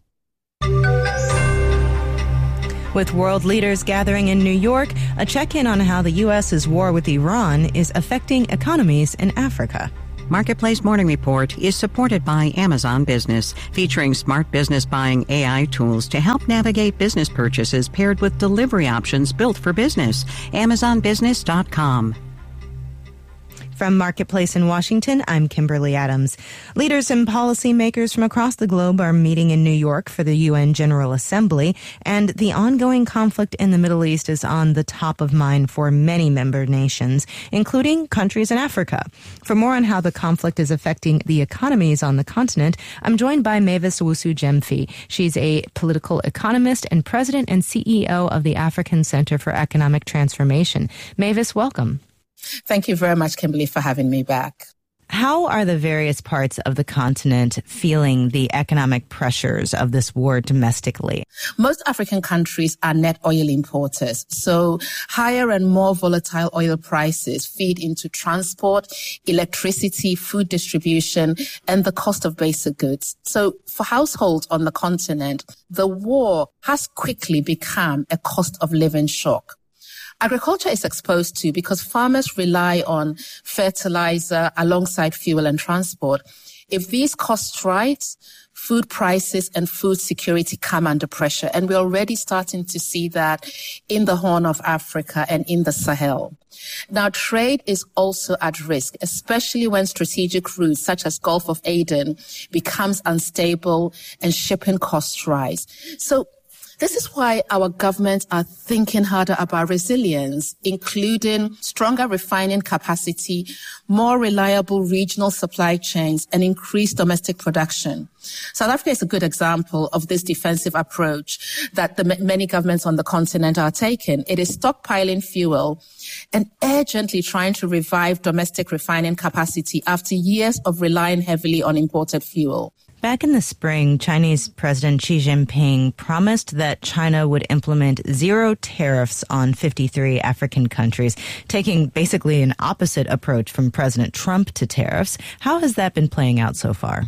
With world leaders gathering in New York, a check-in on how the U S's war with Iran is affecting economies in Africa. Marketplace Morning Report is supported by Amazon Business, featuring smart business buying A I tools to help navigate business purchases paired with delivery options built for business. Amazon Business dot com. From Marketplace in Washington, I'm Kimberly Adams. Leaders and policymakers from across the globe are meeting in New York for the U N General Assembly, and the ongoing conflict in the Middle East is on the top of mind for many member nations, including countries in Africa. For more on how the conflict is affecting the economies on the continent, I'm joined by Mavis Owusu-Gyamfi. She's a political economist and president and C E O of the African Center for Economic Transformation. Mavis, welcome. Thank you very much, Kimberly, for having me back. How are the various parts of the continent feeling the economic pressures of this war domestically? Most African countries are net oil importers, so higher and more volatile oil prices feed into transport, electricity, food distribution, and the cost of basic goods. So for households on the continent, the war has quickly become a cost of living shock. Agriculture is exposed to because farmers rely on fertilizer alongside fuel and transport. If these costs rise, food prices and food security come under pressure. And we're already starting to see that in the Horn of Africa and in the Sahel. Now, trade is also at risk, especially when strategic routes such as Gulf of Aden becomes unstable and shipping costs rise. So this is why our governments are thinking harder about resilience, including stronger refining capacity, more reliable regional supply chains, and increased domestic production. South Africa is a good example of this defensive approach that the many governments on the continent are taking. It is stockpiling fuel and urgently trying to revive domestic refining capacity after years of relying heavily on imported fuel. Back in the spring, Chinese President Xi Jinping promised that China would implement zero tariffs on fifty-three African countries, taking basically an opposite approach from President Trump to tariffs. How has that been playing out so far?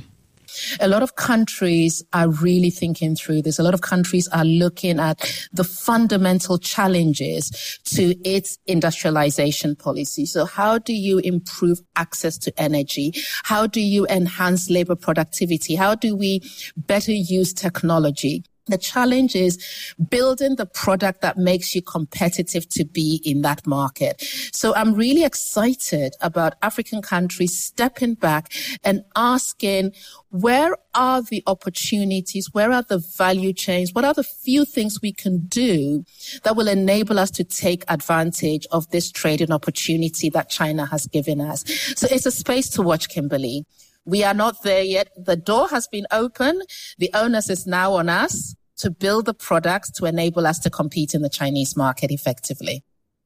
A lot of countries are really thinking through this. A lot of countries are looking at the fundamental challenges to its industrialization policy. So how do you improve access to energy? How do you enhance labor productivity? How do we better use technology? The challenge is building the product that makes you competitive to be in that market. So I'm really excited about African countries stepping back and asking, where are the opportunities? Where are the value chains? What are the few things we can do that will enable us to take advantage of this trading opportunity that China has given us? So it's a space to watch, Kimberly. We are not there yet. The door has been opened. The onus is now on us to build the products to enable us to compete in the Chinese market effectively.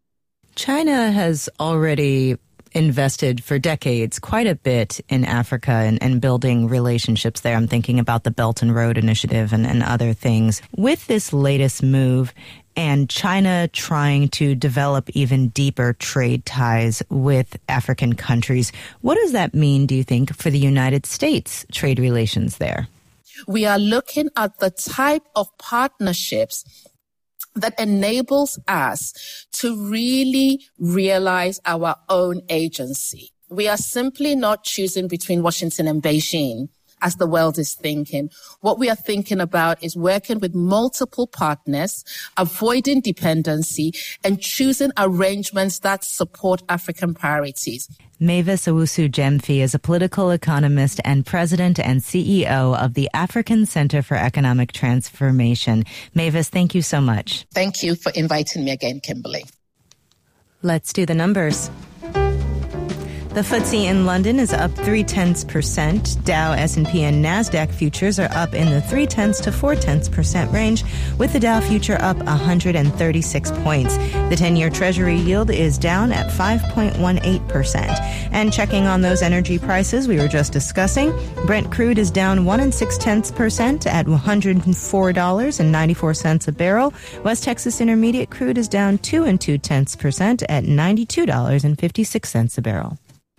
China has already invested for decades quite a bit in Africa and, and building relationships there. I'm thinking about the Belt and Road Initiative and, and other things. With this latest move and China trying to develop even deeper trade ties with African countries, what does that mean, do you think, for the United States trade relations there? We are looking at the type of partnerships that enables us to really realize our own agency. We are simply not choosing between Washington and Beijing as the world is thinking. What we are thinking about is working with multiple partners, avoiding dependency, and choosing arrangements that support African priorities. Mavis Owusu-Gyamfi is a political economist and president and C E O of the African Center for Economic Transformation. Mavis, thank you so much. Thank you for inviting me again, Kimberly. Let's do the numbers. The F T S E in London is up three tenths percent. Dow, S and P, and NASDAQ futures are up in the three tenths to four tenths percent range, with the Dow future up one hundred thirty-six points. The ten-year Treasury yield is down at five point one eight percent. And checking on those energy prices we were just discussing, Brent crude is down one and six tenths percent at one hundred four dollars and ninety-four cents a barrel. West Texas Intermediate crude is down two and two tenths percent at ninety-two dollars and fifty-six cents a barrel.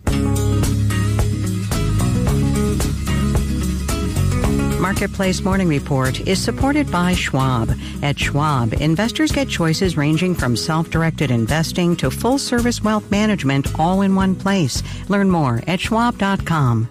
Marketplace Morning Report is supported by Schwab. At Schwab, investors get choices ranging from self-directed investing to full-service wealth management all in one place. Learn more at schwab dot com.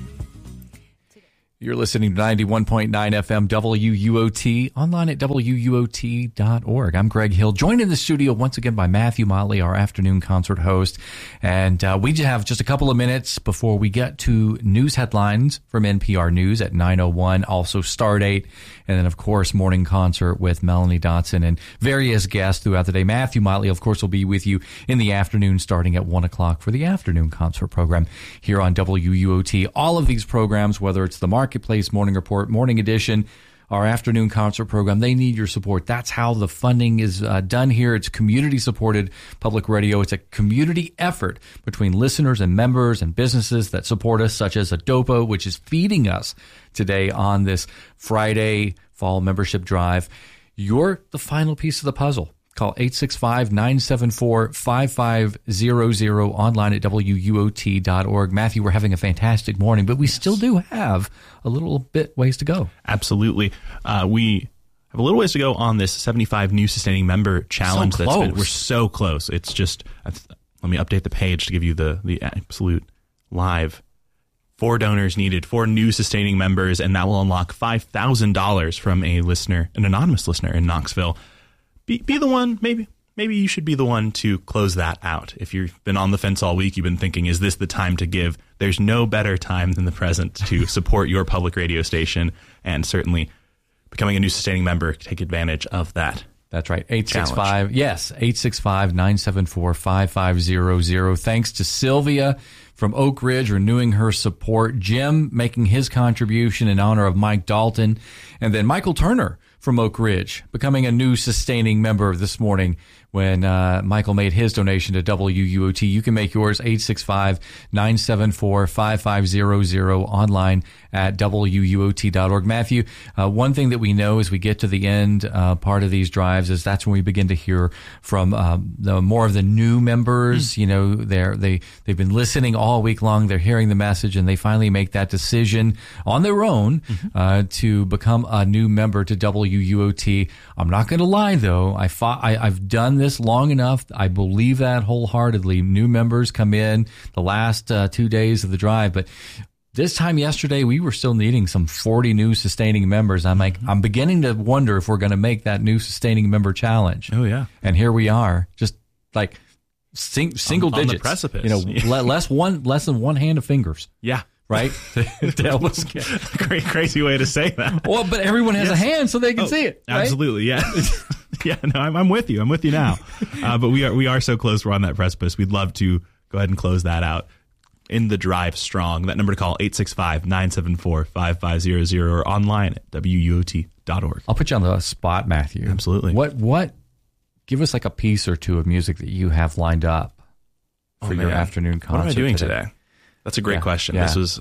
You're listening to ninety-one point nine F M W U O T, online at W U O T dot org. I'm Greg Hill, joined in the studio once again by Matthew Motley, our afternoon concert host. And uh, we just have just a couple of minutes before we get to news headlines from N P R News at nine oh one, also Stardate, and then, of course, morning concert with Melanie Dotson and various guests throughout the day. Matthew Motley, of course, will be with you in the afternoon starting at one o'clock for the afternoon concert program here on W U O T. All of these programs, whether it's the Marketplace Morning Report, Morning Edition, our afternoon concert program, they need your support. That's how the funding is uh, done here. It's community-supported public radio. It's a community effort between listeners and members and businesses that support us, such as Adopo, which is feeding us today on this Friday fall membership drive. You're the final piece of the puzzle. Call eight six five, nine seven four, five five zero zero, online at W U O T dot org. Matthew, we're having a fantastic morning, but we yes. still do have a little bit ways to go. Absolutely. Uh, we have a little ways to go on this seventy-five new sustaining member challenge. So that's close. been, we're so close. It's just, let me update the page to give you the, the absolute live. Four donors needed, four new sustaining members, and that will unlock five thousand dollars from a listener, an anonymous listener in Knoxville. Be, be the one, maybe maybe you should be the one to close that out. If you've been on the fence all week, you've been thinking, is this the time to give? There's no better time than the present to support your public radio station, and certainly becoming a new sustaining member, take advantage of that. That's right. eight six five, yes, eight six five, nine seven four, five five zero zero. Thanks to Sylvia from Oak Ridge renewing her support, Jim making his contribution in honor of Mike Dalton, and then Michael Turner from Oak Ridge becoming a new sustaining member this morning when uh, Michael made his donation to W U O T. You can make yours, eight six five, nine seven four, five five zero zero, online at W U O T dot org. Matthew, uh, one thing that we know as we get to the end uh, part of these drives is that's when we begin to hear from um, the more of the new members. Mm. You know, they're, they, they've been listening all week long. They're hearing the message, and they finally make that decision on their own mm-hmm. uh, to become a new member to W U O T. I'm not going to lie, though. I fought, I, I've done this long enough. I believe that wholeheartedly. New members come in the last uh, two days of the drive, but this time yesterday, we were still needing some forty new sustaining members. I'm like, I'm beginning to wonder if we're going to make that new sustaining member challenge. Oh, yeah. And here we are, just like sing, single on, digits. On the precipice. You know, less one, less than one hand of fingers. Yeah. Right? To help us get. Great, crazy way to say that. Well, but everyone has yes. a hand so they can oh, see it. Right? Absolutely, yeah. yeah, no, I'm, I'm with you. I'm with you now. Uh, but we are we are so close. We're on that precipice. We'd love to go ahead and close that out. In the drive strong. That number to call, eight six five, nine seven four, five five zero zero, or online at W U O T dot org. I'll put you on the spot, Matthew. Absolutely. What, what, give us like a piece or two of music that you have lined up for oh, your afternoon concert. What am I doing today? today? That's a great yeah, question. Yeah. This was...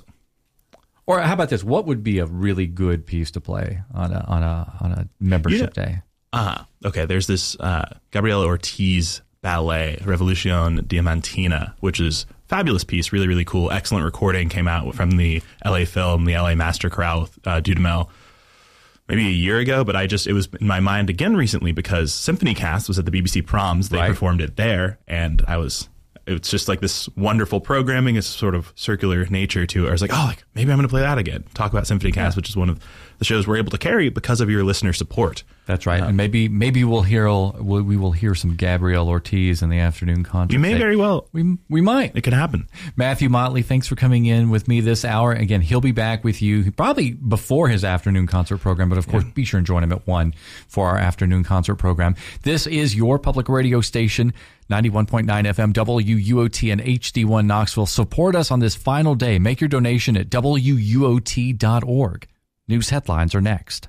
Or how about this? What would be a really good piece to play on a, on a, on a membership yeah. day? Uh-huh. Okay, there's this uh, Gabriela Ortiz ballet, Revolution Diamantina, which is fabulous piece, really, really cool. Excellent recording, came out from the L A Film, the L A Master Chorale with uh, Dudamel maybe a year ago, but I just, it was in my mind again recently because Symphony Cast was at the B B C Proms. They right. performed it there, and I was, it's just like this wonderful programming, it's sort of circular nature to it. I was like, oh, like maybe I'm going to play that again. Talk about Symphony Cast, yeah. which is one of the shows we're able to carry because of your listener support. That's right. Um, and maybe maybe we'll hear we will hear some Gabrielle Ortiz in the afternoon concert. We may say, very well. We we might. It could happen. Matthew Motley, thanks for coming in with me this hour. Again, he'll be back with you probably before his afternoon concert program, but of course, yeah. be sure and join him at one for our afternoon concert program. This is your public radio station, ninety-one point nine F M, W U O T and H D one Knoxville. Support us on this final day. Make your donation at W U O T dot org. News headlines are next.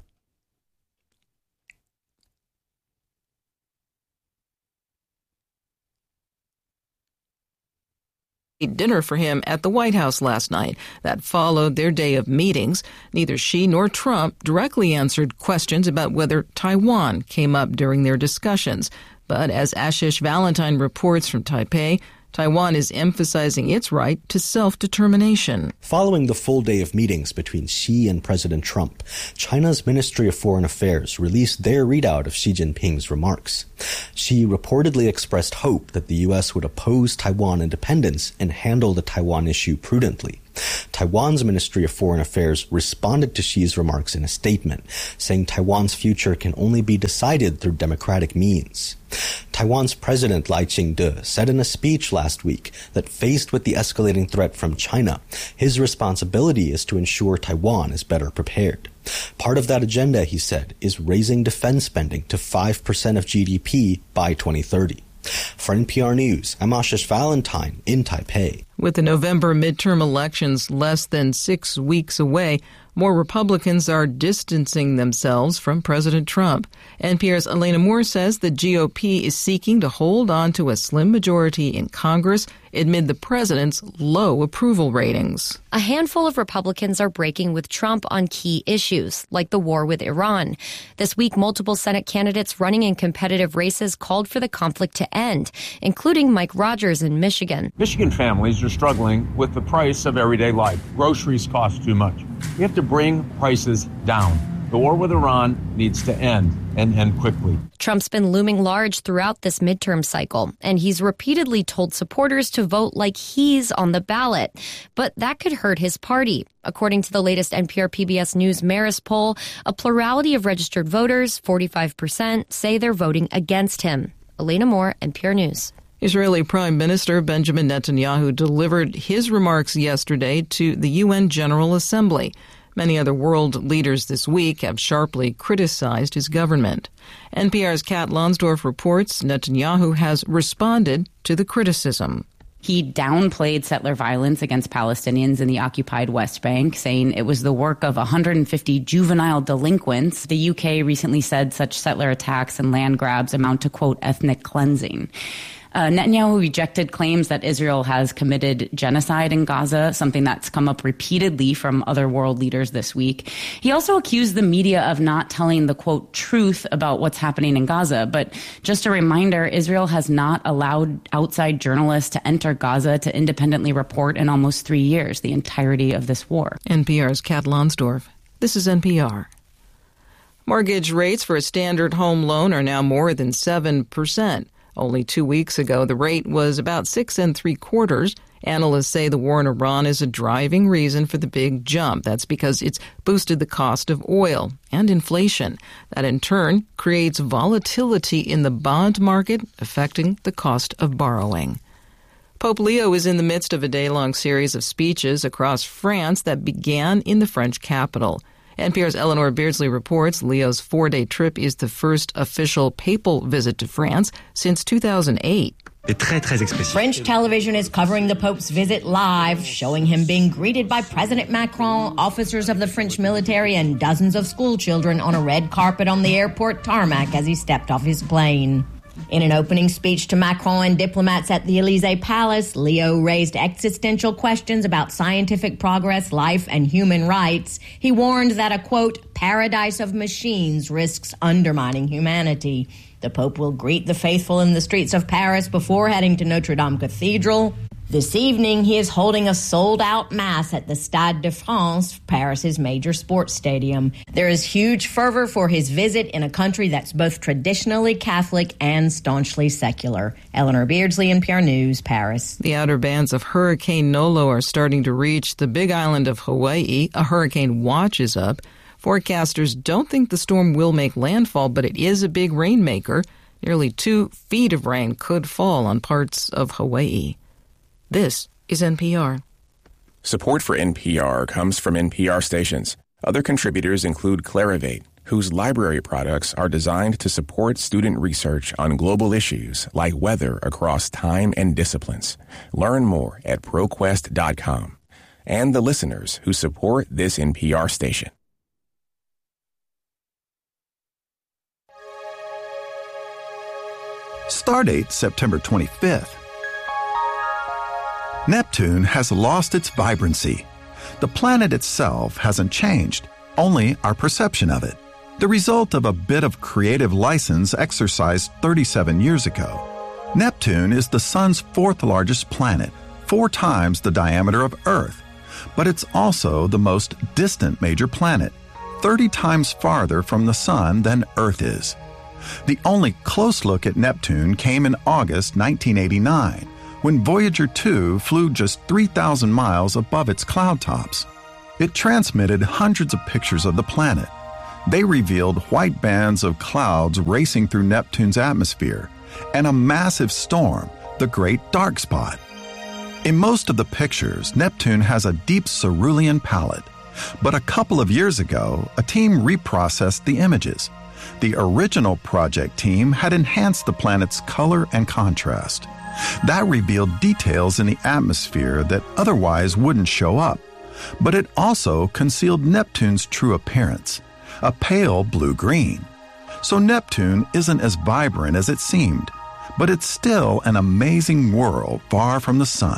Dinner for him at the White House last night. That followed their day of meetings. Neither she nor Trump directly answered questions about whether Taiwan came up during their discussions. But as Ashish Valentine reports from Taipei, Taiwan is emphasizing its right to self-determination. Following the full day of meetings between Xi and President Trump, China's Ministry of Foreign Affairs released their readout of Xi Jinping's remarks. Xi reportedly expressed hope that the U S would oppose Taiwan independence and handle the Taiwan issue prudently. Taiwan's Ministry of Foreign Affairs responded to Xi's remarks in a statement, saying Taiwan's future can only be decided through democratic means. Taiwan's President Lai Ching-te said in a speech last week that faced with the escalating threat from China, his responsibility is to ensure Taiwan is better prepared. Part of that agenda, he said, is raising defense spending to five percent of G D P by twenty thirty. For N P R News, I'm Ashish Valentine in Taipei. With the November midterm elections less than six weeks away, more Republicans are distancing themselves from President Trump. N P R's Elena Moore says the G O P is seeking to hold on to a slim majority in Congress amid the president's low approval ratings. A handful of Republicans are breaking with Trump on key issues, like the war with Iran. This week, multiple Senate candidates running in competitive races called for the conflict to end, including Mike Rogers in Michigan. Michigan families are struggling with the price of everyday life. Groceries cost too much. We have to bring prices down. The war with Iran needs to end, and end quickly. Trump's been looming large throughout this midterm cycle, and he's repeatedly told supporters to vote like he's on the ballot. But that could hurt his party. According to the latest N P R P B S News Marist poll, a plurality of registered voters, forty-five percent, say they're voting against him. Elena Moore, N P R News. Israeli Prime Minister Benjamin Netanyahu delivered his remarks yesterday to the U N General Assembly. Many other world leaders this week have sharply criticized his government. N P R's Kat Lonsdorf reports Netanyahu has responded to the criticism. He downplayed settler violence against Palestinians in the occupied West Bank, saying it was the work of one hundred fifty juvenile delinquents. The U K recently said such settler attacks and land grabs amount to, quote, ethnic cleansing. Uh, Netanyahu rejected claims that Israel has committed genocide in Gaza, something that's come up repeatedly from other world leaders this week. He also accused the media of not telling the, quote, truth about what's happening in Gaza. But just a reminder, Israel has not allowed outside journalists to enter Gaza to independently report in almost three years, the entirety of this war. N P R's Kat Lonsdorf. This is N P R. Mortgage rates for a standard home loan are now more than seven percent. Only two weeks ago, the rate was about six and three quarters. Analysts say the war in Iran is a driving reason for the big jump. That's because it's boosted the cost of oil and inflation. That in turn creates volatility in the bond market, affecting the cost of borrowing. Pope Leo is in the midst of a day-long series of speeches across France that began in the French capital. N P R's Eleanor Beardsley reports Leo's four-day trip is the first official papal visit to France since two thousand eight. French television is covering the Pope's visit live, showing him being greeted by President Macron, officers of the French military, and dozens of school children on a red carpet on the airport tarmac as he stepped off his plane. In an opening speech to Macron and diplomats at the Élysée Palace, Leo raised existential questions about scientific progress, life, and human rights. He warned that a, quote, paradise of machines risks undermining humanity. The Pope will greet the faithful in the streets of Paris before heading to Notre Dame Cathedral. This evening, he is holding a sold-out mass at the Stade de France, Paris's major sports stadium. There is huge fervor for his visit in a country that's both traditionally Catholic and staunchly secular. Eleanor Beardsley, N P R News, Paris. The outer bands of Hurricane Nolo are starting to reach the big island of Hawaii. A hurricane watch is up. Forecasters don't think the storm will make landfall, but it is a big rainmaker. Nearly two feet of rain could fall on parts of Hawaii. This is N P R. Support for N P R comes from N P R stations. Other contributors include Clarivate, whose library products are designed to support student research on global issues like weather across time and disciplines. Learn more at ProQuest dot com. And the listeners who support this N P R station. Stardate September twenty-fifth. Neptune has lost its vibrancy. The planet itself hasn't changed, only our perception of it. The result of a bit of creative license exercised thirty-seven years ago. Neptune is the Sun's fourth largest planet, four times the diameter of Earth. But it's also the most distant major planet, thirty times farther from the Sun than Earth is. The only close look at Neptune came in August nineteen eighty-nine, when Voyager two flew just three thousand miles above its cloud tops. It transmitted hundreds of pictures of the planet. They revealed white bands of clouds racing through Neptune's atmosphere and a massive storm, the Great Dark Spot. In most of the pictures, Neptune has a deep cerulean palette. But a couple of years ago, a team reprocessed the images. The original project team had enhanced the planet's color and contrast. That revealed details in the atmosphere that otherwise wouldn't show up. But it also concealed Neptune's true appearance, a pale blue-green. So Neptune isn't as vibrant as it seemed, but it's still an amazing world far from the Sun.